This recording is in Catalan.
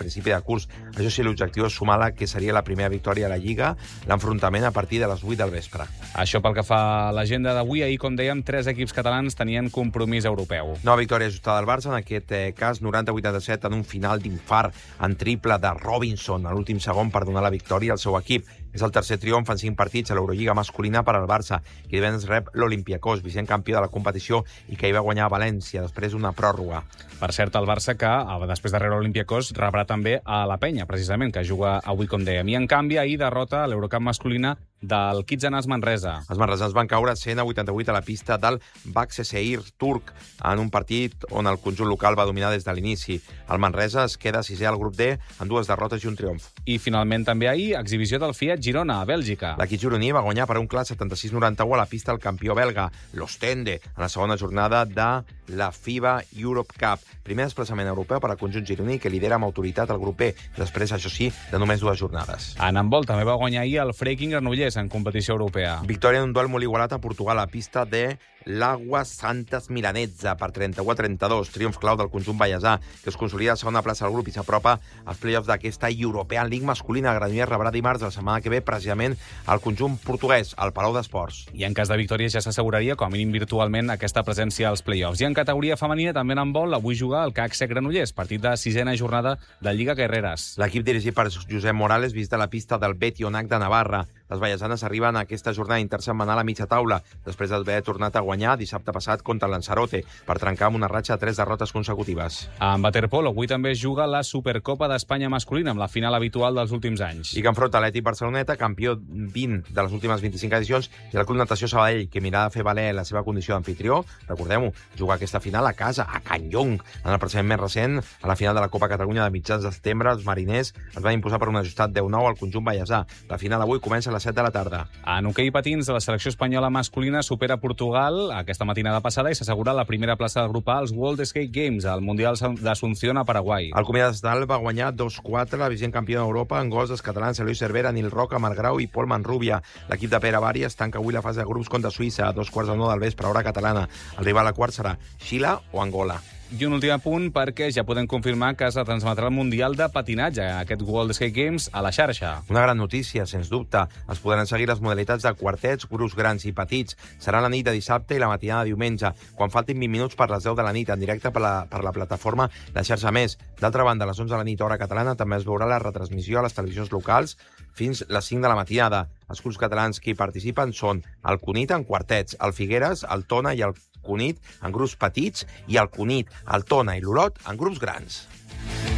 principi de curs. Això sí, l'objectiu és sumar la que seria la primera victòria a la Lliga, l'enfrontament a partir de les 8 del vespre. Això pel que fa a l'agenda d'avui. Ahir, com dèiem, 3 equips catalans tenien compromís europeu. Nova victòria ajustada del Barça, en aquest cas 90-87 en un final d'infart en triple de Robinson a l'últim segon per donar la victòria al seu equip. És el tercer triomf en 5 partits a l'Eurolliga masculina per al Barça, que divendres rep l'Olympiacos, vigent campió de la competició i que hi va guanyar a València després d'una pròrroga. Per cert, el Barça que, després de rebre l'Olympiacos, rebrà també a la Penya, precisament, que juga avui, com dèiem. I, en canvi, ahir derrota a l'Eurocup masculina del Kitzanas Manresa. Els manresans van caure 100-88 a la pista del Başakşehir turc en un partit on el conjunt local va dominar des de l'inici. El Manresa es queda sisè al grup D amb 2 derrotes i un triomf. I, finalment, també ahir, exhibició del Fiat Girona, a Bèlgica. L'equip gironí va guanyar per un clar 76-91 a la pista del campió belga, l'Ostende, en la segona jornada de la FIBA Europe Cup. Primer desplaçament europeu per al conjunt gironí, que lidera amb autoritat el grup B, després, això sí, de només 2 jornades. En handbol també va guanyar ahir el Freiking Granollers en competició europea. Victòria en un duel molt igualat a Portugal a la pista de l'Agua Santas Milanesa per 31-32. Triomf clau del conjunt ballesà, que es consolida a segona plaça del grup i s'apropa als play-offs d'aquesta European League masculina. Granollers rebrà dimarts de la setmana que ve precisament el conjunt portuguès, al Palau d'Esports. I en cas de victòria ja s'asseguraria, com a mínim virtualment, aquesta presència als play-offs. I en categoria femenina també en handbol, avui juga el CAC Granollers, partit de 6a jornada de Lliga Guerreras. L'equip dirigit per Josep Morales visita la pista del Betionac de Navarra. Les vallesanes arriben a aquesta jornada intersetmanal a mitja taula, després d'haver tornat a guanyar dissabte passat contra el Lanzarote, per trencar amb una ratxa de 3 derrotes consecutives. En waterpolo, avui també juga la Supercopa d'Espanya masculina, amb la final habitual dels últims anys. I que enfronta l'Atlètic Barceloneta, campió 20 de les últimes 25 edicions, i el Club Natació Sabadell, que mirarà de fer valer la seva condició d'anfitrió. Recordem-ho, jugar aquesta final a casa, a Can Llong. En el precedent més recent, a la final de la Copa Catalunya de mitjans de setembre, els mariners es van imposar per un ajustat 10-9 al conjunt vallesà. La final avui comença a les 7 de la tarda. En hoquei patins, la selecció espanyola masculina supera Portugal aquesta matinada passada i s'assegura la primera plaça del grup A als World Skate Games, al Mundial d'Asunción a Paraguai. El Comitè Estatal va guanyar 2-4 la vigent campió d'Europa en gols dels catalans Eloi Cervera, Nil Roca, Marc Grau i Pol Manrubia. L'equip de Pere Bàries tanca avui la fase de grups contra Suïssa a 2:15 del vespre, hora catalana. El rival a quart serà Xile o Angola. I un últim apunt, perquè ja podem confirmar que es retransmetrà el Mundial de Patinatge, aquest World Skate Games, a la xarxa. Una gran notícia, sens dubte. Es podran seguir les modalitats de quartets, grups grans i petits. Serà la nit de dissabte i la matinada de diumenge, quan faltin 20 minuts per les 10 de la nit, en directe per la plataforma de Xarxa Més. D'altra banda, a les 11 de la nit, hora catalana, també es veurà la retransmissió a les televisions locals fins les 5 de la matinada. Els clubs catalans que hi participen són el Cunit en quartets, el Figueres, el Tona i el Cunit en grups petits i el Cunit, el Tona i l'Olot en grups grans.